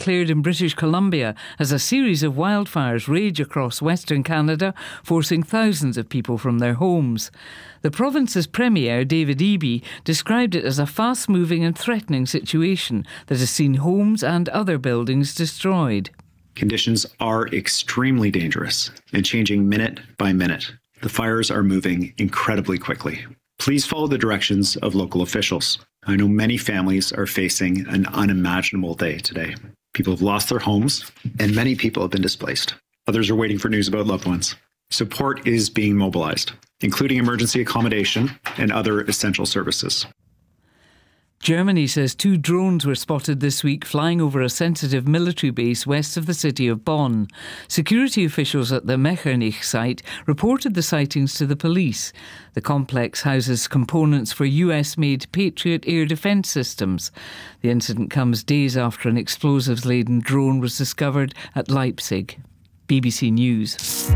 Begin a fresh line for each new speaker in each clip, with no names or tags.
declared in British Columbia as a series of wildfires rage across Western Canada, forcing thousands of people from their homes. The province's Premier, David Eby, described it as a fast-moving and threatening situation that has seen homes and other buildings destroyed.
Conditions are extremely dangerous and changing minute by minute. The fires are moving incredibly quickly. Please follow the directions of local officials. I know many families are facing an unimaginable day today. People have lost their homes and many people have been displaced. Others are waiting for news about loved ones. Support is being mobilized, including emergency accommodation and other essential services.
Germany says 2 drones were spotted this week flying over a sensitive military base west of the city of Bonn. Security officials at the Mechernich site reported the sightings to the police. The complex houses components for US-made Patriot air defence systems. The incident comes days after an explosives-laden drone was discovered at Leipzig. BBC News.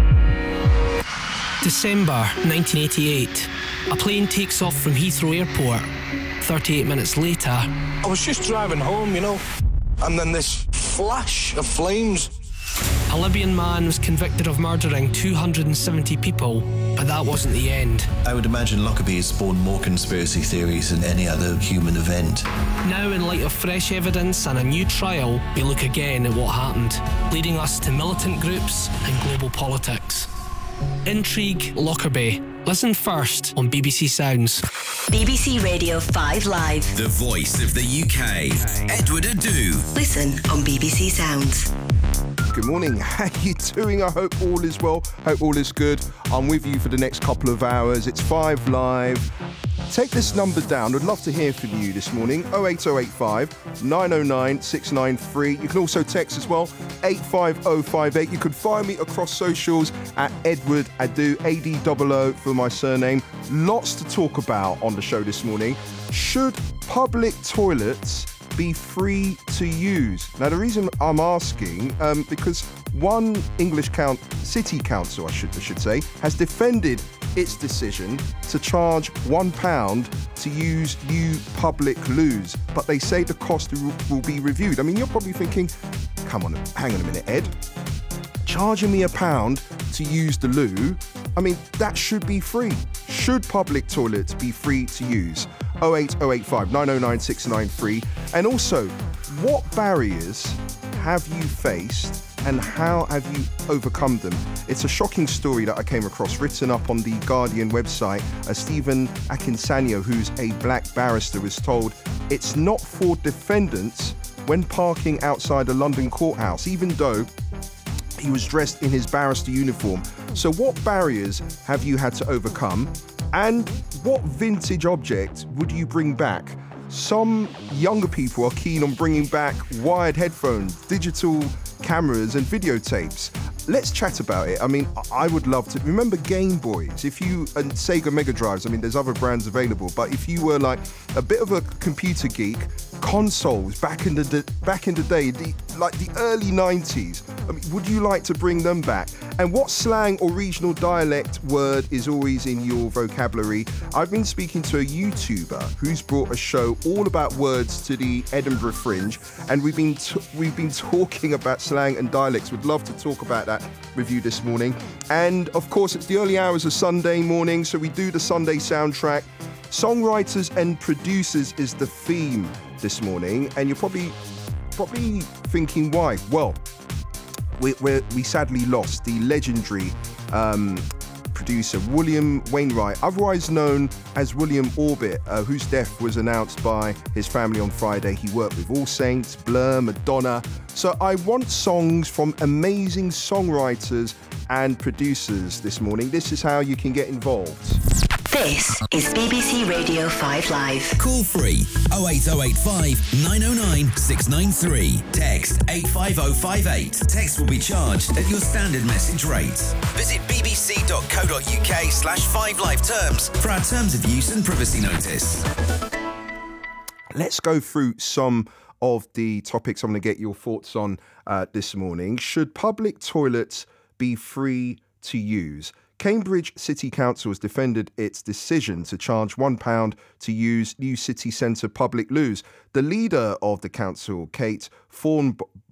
December 1988. A plane takes off from Heathrow Airport. 38 minutes later,
I was just driving home, and then this flash of flames.
A Libyan man was convicted of murdering 270 people, but that wasn't the end.
I would imagine Lockerbie has spawned more conspiracy theories than any other human event.
Now, in light of fresh evidence and a new trial, we look again at what happened, leading us to militant groups and global politics. Intrigue Lockerbie. Listen first on BBC Sounds.
BBC Radio 5 Live.
The voice of the UK. Edward Adu.
Listen on BBC Sounds.
Good morning. How you doing? I hope all is well. Hope all is good. I'm with you for the next couple of hours. It's 5 Live. Take this number down. I'd love to hear from you this morning. 08085 909 693. You can also text as well, 85058. You can find me across socials at Edward Adu, ADOO for my surname. Lots to talk about on the show this morning. Should public toilets be free to use? Now, the reason I'm asking, because one English city council, I should say, has defended its decision to charge £1 to use new public loos, but they say the cost will be reviewed. I mean, you're probably thinking, come on, hang on a minute, Ed. Charging me £1 to use the loo, I mean, that should be free. Should public toilets be free to use? 08085 909 693. And also, what barriers have you faced and how have you overcome them? It's a shocking story that I came across, written up on the Guardian website. Stephen Akinsanya, who's a black barrister, was told it's not for defendants when parking outside a London courthouse, even though he was dressed in his barrister uniform. So what barriers have you had to overcome? And what vintage object would you bring back? Some younger people are keen on bringing back wired headphones, digital cameras and videotapes. Let's chat about it. I mean, I would love to. Remember Game Boys? And Sega Mega Drives, I mean, there's other brands available, but if you were like a bit of a computer geek, consoles back in the day, the early 90s, I mean, would you like to bring them back? And what slang or regional dialect word is always in your vocabulary? I've been speaking to a YouTuber who's brought a show all about words to the Edinburgh Fringe, and we've been talking about slang and dialects. We'd love to talk about that with you this morning. And of course, it's the early hours of Sunday morning, so we do the Sunday soundtrack. Songwriters and producers is the theme this morning, and you're probably thinking why. Well, we sadly lost the legendary producer William Wainwright, otherwise known as William Orbit, whose death was announced by his family on Friday. He worked with All Saints, Blur, Madonna. So I want songs from amazing songwriters and producers this morning. This is how you can get involved.
This is BBC Radio 5 Live.
Call free 08085 909 693. Text 85058. Text will be charged at your standard message rate. Visit bbc.co.uk/5live terms for our terms of use and privacy notice.
Let's go through some of the topics I'm going to get your thoughts on this morning. Should public toilets be free to use? Cambridge City Council has defended its decision to charge £1 to use new city centre public loos. The leader of the council, Kate